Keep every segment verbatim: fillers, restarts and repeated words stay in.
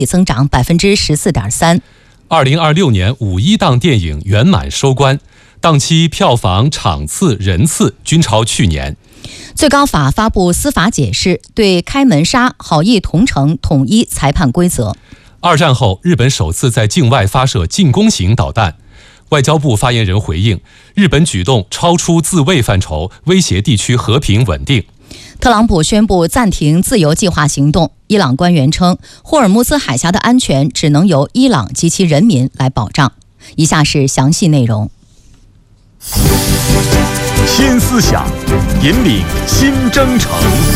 增长百分之十四点三。 二零二六年五一档电影圆满收官，档期票房、场次、人次均超去年。 最高法发布司法解释，对开门沙、好意同城统一裁判规则。 二战后，日本首次在境外发射进攻型导弹。外交部发言人回应，日本举动超出自卫范畴，威胁地区和平稳定。 特朗普宣布暂停自由计划行动。伊朗官员称，霍尔木兹海峡的安全只能由伊朗及其人民来保障。以下是详细内容。 新思想，引领新征程。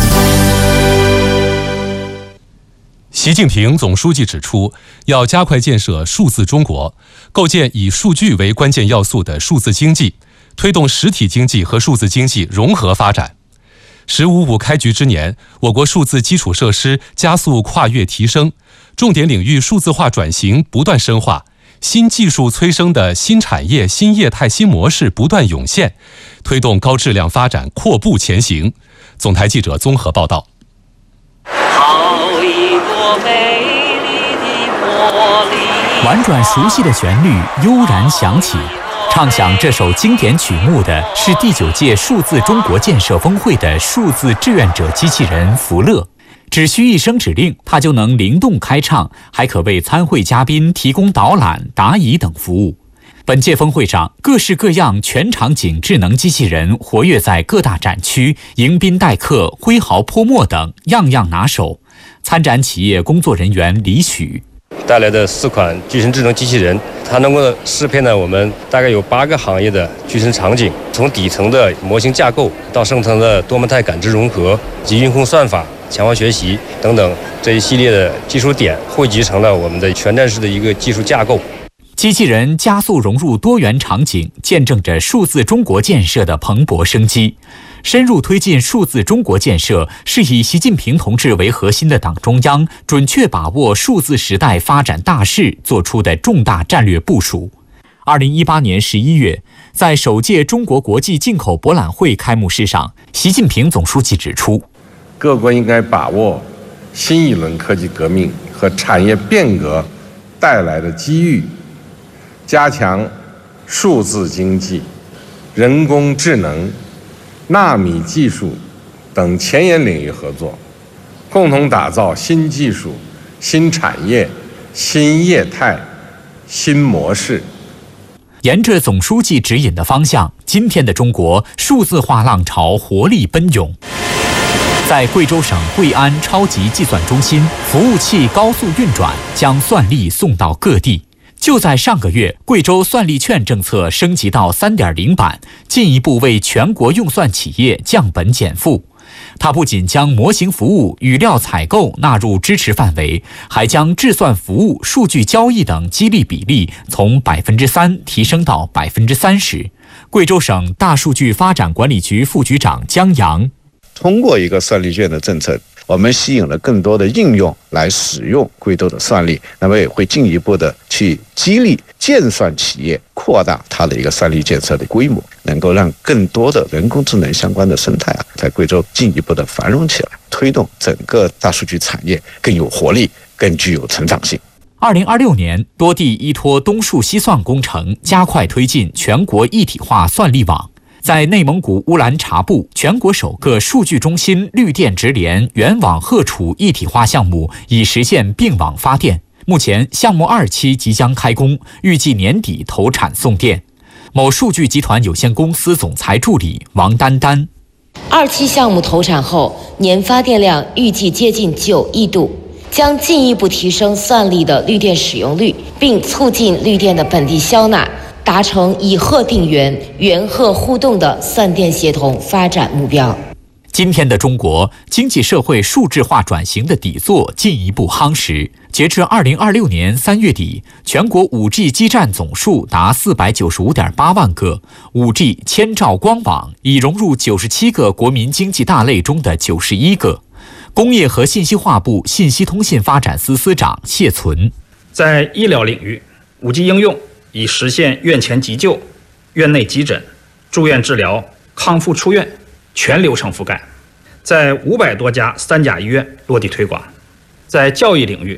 习近平总书记指出，要加快建设数字中国，构建以数据为关键要素的数字经济，推动实体经济和数字经济融合发展。十五五开局之年，我国数字基础设施加速跨越提升，重点领域数字化转型不断深化，新技术催生的新产业、新业态、新模式不断涌现，推动高质量发展阔步前行。总台记者综合报道。 好一朵美丽的茉莉。 婉转熟悉的旋律悠然响起，唱响这首经典曲目的是第九届数字中国建设峰会的数字志愿者机器人福乐。只需一声指令，它就能灵动开唱，还可为参会嘉宾提供导览、答疑等服务。本届峰会上，各式各样全场景智能机器人活跃在各大展区，迎宾待客、挥毫泼墨等，样样拿手。参展企业工作人员李许带来的四款具身智能机器人，它能够适配呢我们大概有八个行业的具身场景，从底层的模型架构到上层的多模态感知融合及运控算法、强化学习等等这一系列的技术点，汇集成了我们的全站式的一个技术架构。 机器人加速融入多元场景，见证着数字中国建设的蓬勃生机。深入推进数字中国建设，是以习近平同志为核心的党中央准确把握数字时代发展大势做出的重大战略部署。二零一八年十一月，在首届中国国际进口博览会开幕式上，习近平总书记指出， 各国应该把握新一轮科技革命和产业变革带来的机遇，加强数字经济、人工智能、纳米技术等前沿领域合作，共同打造新技术、新产业、新业态、新模式。 沿着总书记指引的方向，今天的中国数字化浪潮活力奔涌。在贵州省贵安超级计算中心，服务器高速运转，将算力送到各地。就在上个月，贵州算力券政策升级到 三点零 版，进一步为全国用算企业降本减负。它不仅将模型服务、语料采购纳入支持范围，还将制算服务、数据交易等激励比例从 百分之三 提升到 百分之三十。贵州省大数据发展管理局副局长江阳， 通过一个算力券的政策，我们吸引了更多的应用来使用贵州的算力，那么也会进一步的去激励建算企业扩大它的一个算力建设的规模，能够让更多的人工智能相关的生态啊，在贵州进一步的繁荣起来，推动整个大数据产业更有活力，更具有成长性。 二零二六年，多地依托东数西算工程，加快推进全国一体化算力网。在内蒙古乌兰察布，全国首个数据中心绿电直连原网荷储一体化项目已实现并网发电。目前，项目二期即将开工，预计年底投产送电。某数据集团有限公司总裁助理王丹丹， 二期项目投产后，年发电量预计接近九亿度，将进一步提升算力的绿电使用率，并促进绿电的本地消纳，达成以荷定源、源荷互动的算电协同发展目标。 今天的中国经济社会数字化转型的底座进一步夯实。截至二零二六年三月底，全国 五 G 基站总数达 四百九十五点八万个， 五 G 千兆光网已融入九十七个国民经济大类中的九十一个。工业和信息化部信息通信发展司司长谢存， 在医疗领域， 五 G 应用已实现院前急救、院内急诊、住院治疗、康复出院全流程覆盖，在五百多家三甲医院落地推广。在教育领域，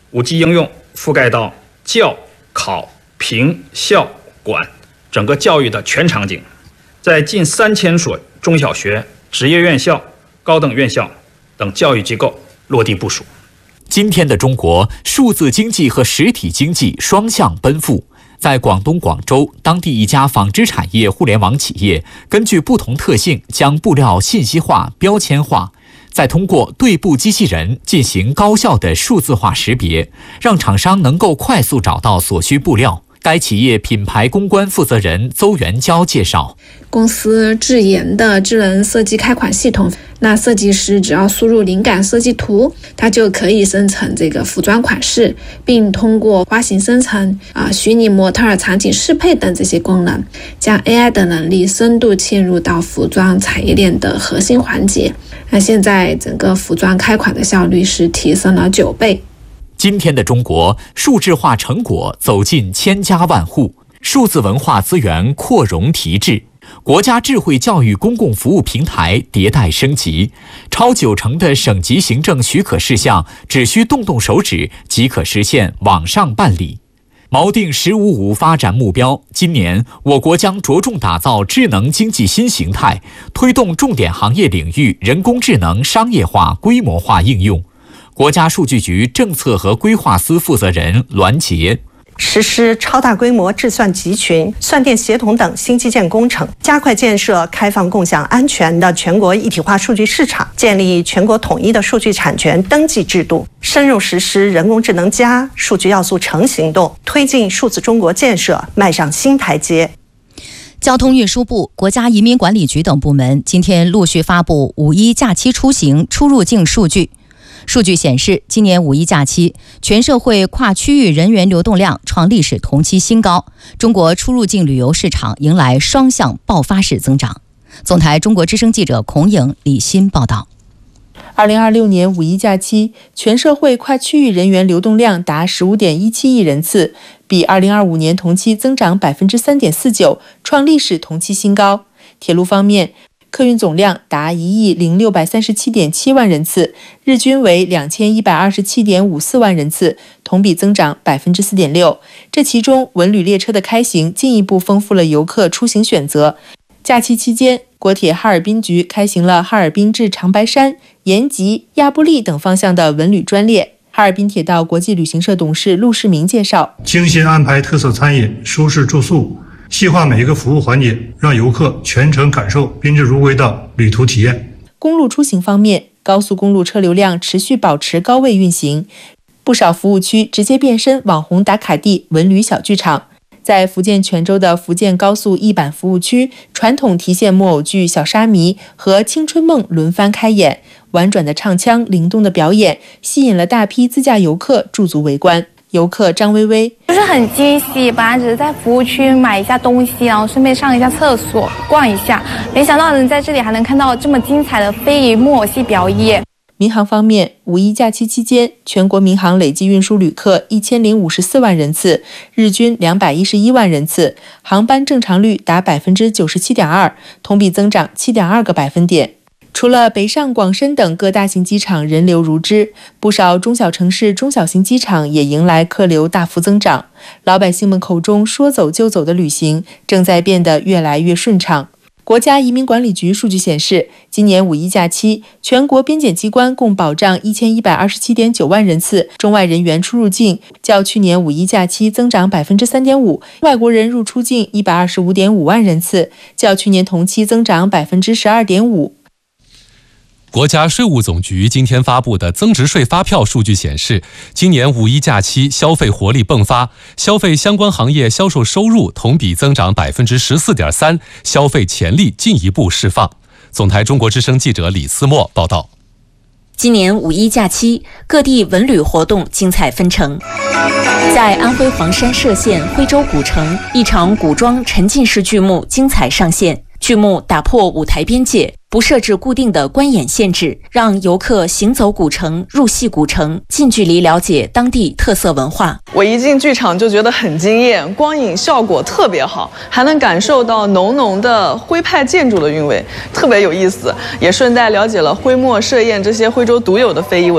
五 G 应用覆盖到教、考、评、校、管整个教育的全场景，在近三千所中小学、职业院校、高等院校等教育机构落地部署。 今天的中国，数字经济和实体经济双向奔赴。在广东广州，当地一家纺织产业互联网企业根据不同特性，将布料信息化、标签化，再通过对布机器人进行高效的数字化识别，让厂商能够快速找到所需布料。该企业品牌公关负责人邹元娇介绍， 公司智研的智能设计开款系统，那设计师只要输入灵感设计图，它就可以生成这个服装款式，并通过花型生成、啊虚拟模特场景适配等这些功能，将 A I 的能力深度嵌入到服装产业链的核心环节。那现在整个服装开款的效率是提升了九倍。 今天的中国，数字化成果走进千家万户，数字文化资源扩容提质，国家智慧教育公共服务平台迭代升级，超九成的省级行政许可事项只需动动手指即可实现网上办理。锚定“十五五”发展目标，今年我国将着重打造智能经济新形态，推动重点行业领域人工智能商业化、规模化应用。国家数据局政策和规划司负责人栾杰， 实施超大规模智算集群、算电协同等新基建工程，加快建设开放、共享、安全的全国一体化数据市场，建立全国统一的数据产权登记制度，深入实施人工智能加数据要素城行动，推进数字中国建设迈上新台阶。 交通运输部、国家移民管理局等部门今天陆续发布五一假期出行出入境数据。数据显示，今年五一假期，全社会跨区域人员流动量创历史同期新高，中国出入境旅游市场迎来双向爆发式增长。总台中国之声记者孔颖、李欣报道。 二零二六年五一假期，全社会跨区域人员流动量达十五点一七亿人次，比二零二五年同期增长百分之三点四九，创历史同期新高。铁路方面，客运总量达一亿零六百三十七点七万人次，日均为两千一百二十七点五四万人次，同比增长百分之四点六。这其中，文旅列车的开行进一步丰富了游客出行选择。假期期间，国铁哈尔滨局开行了哈尔滨至长白山、延吉、亚布力等方向的文旅专列。哈尔滨铁道国际旅行社董事陆世明介绍， 精心安排特色餐饮、舒适住宿，细化每一个服务环节，让游客全程感受宾至如归的旅途体验。 公路出行方面，高速公路车流量持续保持高位运行，不少服务区直接变身网红打卡地、文旅小剧场。在福建泉州的福建高速一板服务区，传统提线木偶剧《小沙弥》和《青春梦》轮番开演，婉转的唱腔、灵动的表演，吸引了大批自驾游客驻足围观。游客张薇薇就是很惊喜，本来只是在服务区买一下东西，然后顺便上一下厕所、逛一下，没想到能在这里还能看到这么精彩的非遗木偶戏表演。 民航方面，五一假期期间，全国民航累计运输旅客一千零五十四万人次，日均两百一十一万人次，航班正常率达百分之九十七点二，同比增长七点二个百分点。除了北上广深等各大型机场人流如织，不少中小城市中小型机场也迎来客流大幅增长。老百姓们口中说走就走的旅行，正在变得越来越顺畅。国家移民管理局数据显示，今年五一假期，全国边检机关共保障一千一百二十七点九万人次中外人员出入境，较去年五一假期增长百分之三点五；外国人入出境一百二十五点五万人次，较去年同期增长百分之十二点五。 国家税务总局今天发布的增值税发票数据显示，今年五一假期消费活力迸发，消费相关行业销售收入同比增长百分之十四点三，消费潜力进一步释放。总台中国之声记者李思墨报道。 今年五一假期，各地文旅活动精彩纷呈。在安徽黄山歙县徽州古城，一场古装沉浸式剧目精彩上线。剧目打破舞台边界，不设置固定的观演限制，让游客行走古城、入戏古城，近距离了解当地特色文化。 我一进剧场就觉得很惊艳，光影效果特别好，还能感受到浓浓的徽派建筑的韵味，特别有意思。也顺带了解了徽墨、歙砚这些徽州独有的非遗文化。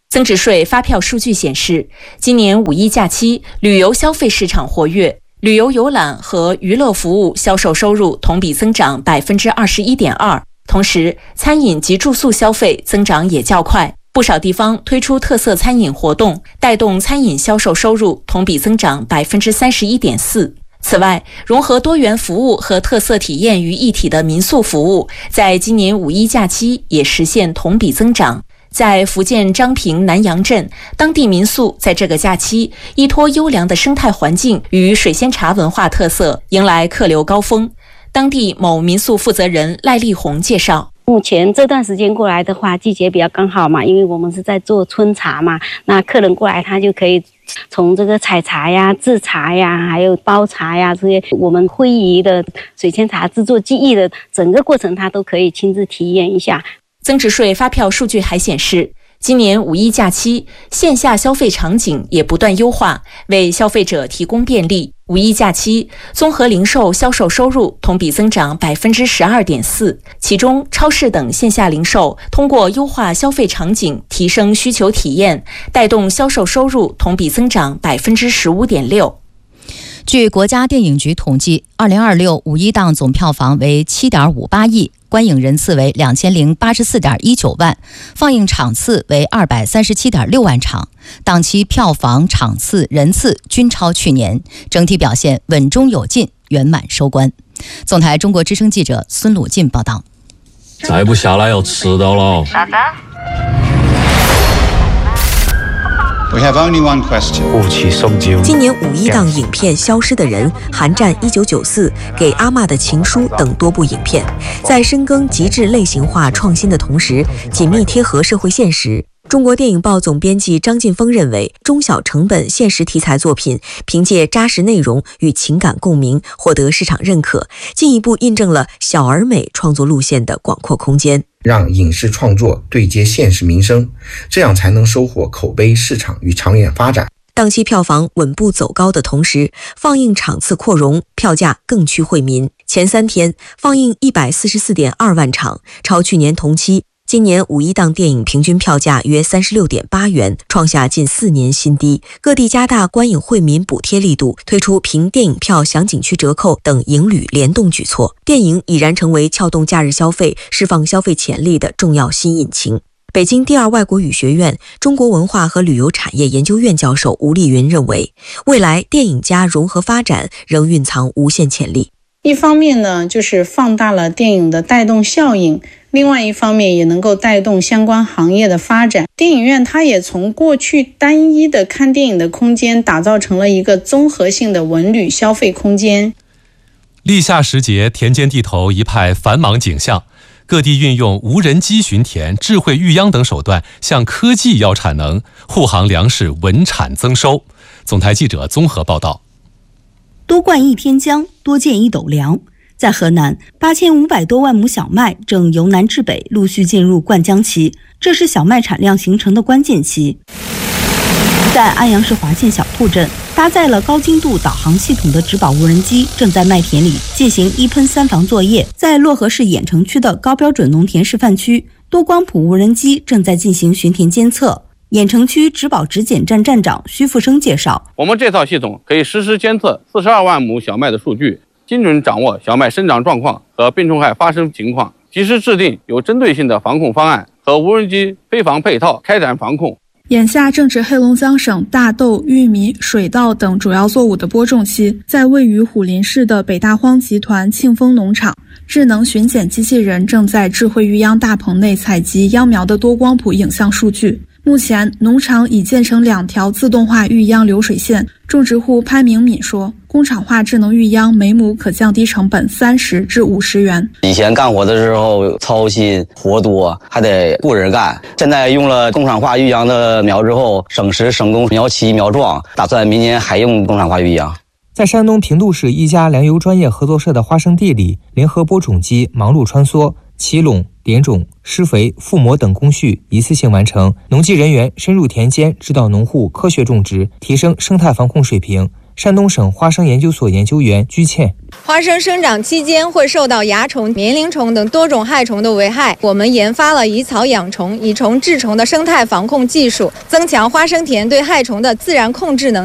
增值税发票数据显示，今年五一假期旅游消费市场活跃，旅游游览和娱乐服务销售收入同比增长 百分之二十一点二， 同时餐饮及住宿消费增长也较快，不少地方推出特色餐饮活动，带动餐饮销售收入同比增长 百分之三十一点四。此外，融合多元服务和特色体验于一体的民宿服务，在今年五一假期也实现同比增长。在福建漳平南阳镇，当地民宿在这个假期依托优良的生态环境与水仙茶文化特色，迎来客流高峰。当地某民宿负责人赖丽红介绍， 目前这段时间过来的话，季节比较刚好嘛，因为我们是在做春茶嘛，那客人过来他就可以从这个采茶呀、制茶呀，还有包茶呀这些我们会宜的水仙茶制作技艺的整个过程，他都可以亲自体验一下。 增值税发票数据还显示，今年五一假期线下消费场景也不断优化，为消费者提供便利。五一假期综合零售销售收入同比增长 百分之十二点四， 其中超市等线下零售通过优化消费场景，提升需求体验，带动销售收入同比增长 百分之十五点六。 据国家电影局统计，二零二六五一档总票房为 七点五八亿，观影人次为两千零八十四点一九万，放映场次为二百三十七点六万场，档期票房、场次、人次均超去年，整体表现稳中有进，圆满收官。总台中国之声记者孙鲁进报道。 再不下来要迟到了。 啥子 ？We have only one question. 今年五一档影片《消失的人》、《寒战一九九四》、《给阿嬷的情书》等多部影片，在深耕极致类型化创新的同时，紧密贴合社会现实。中国电影报总编辑张晋峰认为，中小成本现实题材作品凭借扎实内容与情感共鸣，获得市场认可，进一步印证了小而美创作路线的广阔空间。 让影视创作对接现实民生，这样才能收获口碑、市场与长远发展。 档期票房稳步走高的同时，放映场次扩容，票价更趋惠民。前三天放映 一百四十四点二万场，超去年同期。今年五一档电影平均票价约 三十六点八元，创下近四年新低。各地加大观影惠民补贴力度，推出凭电影票享景区折扣等影旅联动举措。电影已然成为撬动假日消费、释放消费潜力的重要新引擎。北京第二外国语学院中国文化和旅游产业研究院教授吴丽云认为，未来电影加融合发展仍蕴藏无限潜力。 一方面呢，就是放大了电影的带动效应，另外一方面也能够带动相关行业的发展。电影院它也从过去单一的看电影的空间，打造成了一个综合性的文旅消费空间。 立夏时节，田间地头一派繁忙景象，各地运用无人机巡田、智慧育秧等手段，向科技要产能，护航粮食稳产增收。总台记者综合报道。 多灌一篇江，多建一斗粮。在河南，八千五百多万亩小麦正由南至北陆续进入灌浆期，这是小麦产量形成的关键期。在安阳市华县小兔镇，搭载了高精度导航系统的植保无人机正在麦田里进行一喷三防作业。在漯河市郾城区的高标准农田示范区，多光谱无人机正在进行巡田监测。郾城区植保质检站站长徐富生介绍， 我们这套系统可以实时监测四十二万亩小麦的数据，精准掌握小麦生长状况和病虫害发生情况，及时制定有针对性的防控方案和无人机飞防配套开展防控。 眼下正值黑龙江省大豆、玉米、水稻等主要作物的播种期，在位于虎林市的北大荒集团庆丰农场，智能巡检机器人正在智慧育秧大棚内采集秧苗的多光谱影像数据。目前，农场已建成两条自动化育秧流水线。种植户潘明敏说，工厂化智能育秧每亩可降低成本三十至五十元。 以前干活的时候操心活多，还得雇人干。现在用了工厂化育秧的苗之后，省时省工，苗期苗壮，打算明年还用工厂化育秧。 在山东平度市一家粮油专业合作社的花生地里，联合播种机忙碌穿梭，起垄、点种、施肥、覆膜等工序一次性完成。农技人员深入田间，指导农户科学种植，提升生态防控水平。 山东省花生研究所研究员居倩。 花生生长期间会受到蚜虫、棉铃虫等多种害虫的危害，我们研发了以草养虫、以虫治虫的生态防控技术，增强花生田对害虫的自然控制能力。